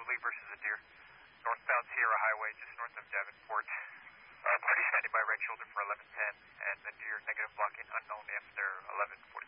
Lee versus the Deer. Northbound Sierra Highway, just north of Davenport. Party standing by right shoulder for 1110, and the Deer negative blocking unknown after 1140.